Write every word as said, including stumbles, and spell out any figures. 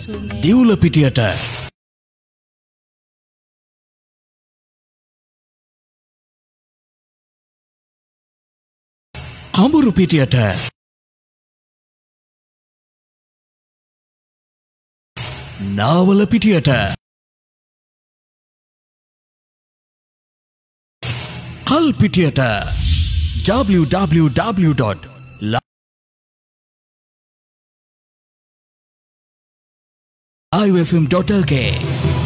දිවුල පිටියට කඹුරු පිටියට නාවල පිටියට කල් පිටියට w w w dot live f m dot l k